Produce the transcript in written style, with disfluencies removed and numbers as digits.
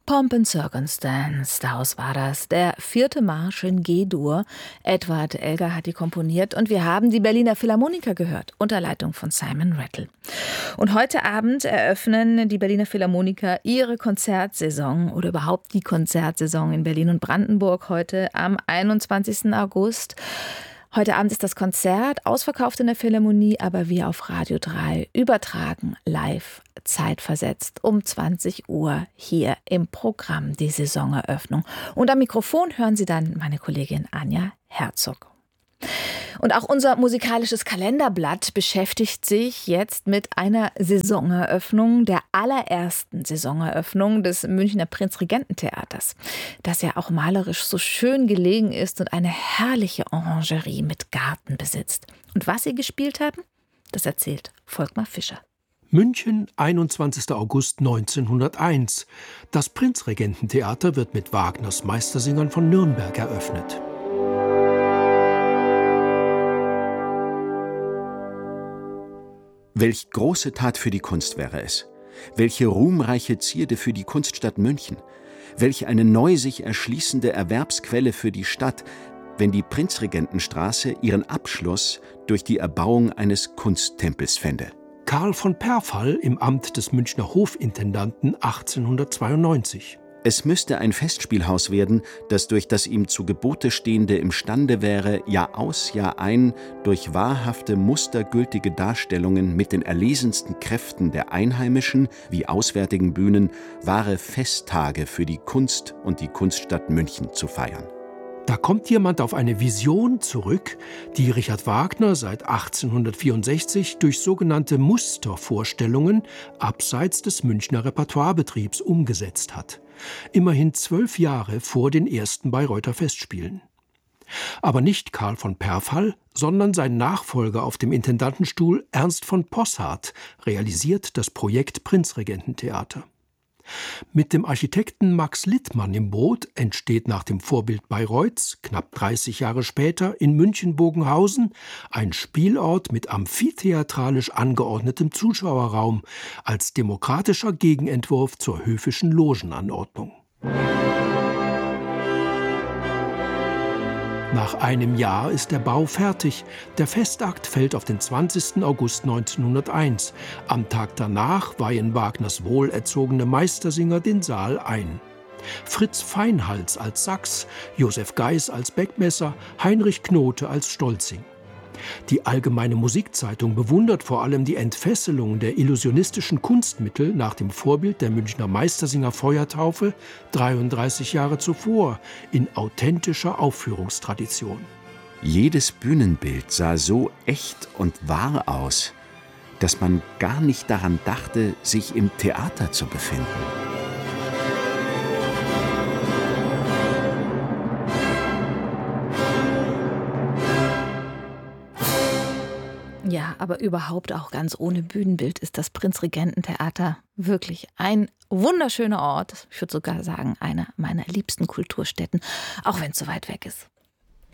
Pomp and Circumstance, daraus war das. Der 4. Marsch in G-Dur. Edward Elgar hat die komponiert und wir haben die Berliner Philharmoniker gehört, unter Leitung von Simon Rattle. Und heute Abend eröffnen die Berliner Philharmoniker ihre Konzertsaison oder überhaupt die Konzertsaison in Berlin und Brandenburg heute am 21. August. Heute Abend ist das Konzert ausverkauft in der Philharmonie, aber wir auf Radio 3 übertragen live, zeitversetzt um 20 Uhr hier im Programm die Saisoneröffnung. Und am Mikrofon hören Sie dann meine Kollegin Anja Herzog. Und auch unser musikalisches Kalenderblatt beschäftigt sich jetzt mit einer Saisoneröffnung, der allerersten Saisoneröffnung des Münchner Prinzregententheaters, das ja auch malerisch so schön gelegen ist und eine herrliche Orangerie mit Garten besitzt. Und was sie gespielt haben, das erzählt Volkmar Fischer. München, 21. August 1901. Das Prinzregententheater wird mit Wagners Meistersingern von Nürnberg eröffnet. Welch große Tat für die Kunst wäre es, welche ruhmreiche Zierde für die Kunststadt München, welch eine neu sich erschließende Erwerbsquelle für die Stadt, wenn die Prinzregentenstraße ihren Abschluss durch die Erbauung eines Kunsttempels fände. Karl von Perfall im Amt des Münchner Hofintendanten 1892. Es müsste ein Festspielhaus werden, das durch das ihm zu Gebote Stehende imstande wäre, Jahr aus, Jahr ein, durch wahrhafte, mustergültige Darstellungen mit den erlesensten Kräften der einheimischen wie auswärtigen Bühnen wahre Festtage für die Kunst und die Kunststadt München zu feiern. Da kommt jemand auf eine Vision zurück, die Richard Wagner seit 1864 durch sogenannte Mustervorstellungen abseits des Münchner Repertoirebetriebs umgesetzt hat. Immerhin 12 Jahre vor den ersten Bayreuther Festspielen. Aber nicht Karl von Perfall, sondern sein Nachfolger auf dem Intendantenstuhl Ernst von Possart realisiert das Projekt Prinzregententheater. Mit dem Architekten Max Littmann im Boot entsteht nach dem Vorbild Bayreuths, knapp 30 Jahre später, in München-Bogenhausen ein Spielort mit amphitheatralisch angeordnetem Zuschauerraum als demokratischer Gegenentwurf zur höfischen Logenanordnung. Nach einem Jahr ist der Bau fertig. Der Festakt fällt auf den 20. August 1901. Am Tag danach weihen Wagners wohlerzogene Meistersinger den Saal ein. Fritz Feinhals als Sax, Josef Geis als Beckmesser, Heinrich Knote als Stolzing. Die Allgemeine Musikzeitung bewundert vor allem die Entfesselung der illusionistischen Kunstmittel nach dem Vorbild der Münchner Meistersinger Feuertaufe 33 Jahre zuvor in authentischer Aufführungstradition. Jedes Bühnenbild sah so echt und wahr aus, dass man gar nicht daran dachte, sich im Theater zu befinden. Ja, aber überhaupt auch ganz ohne Bühnenbild ist das Prinzregententheater wirklich ein wunderschöner Ort. Ich würde sogar sagen, einer meiner liebsten Kulturstätten, auch wenn es so weit weg ist.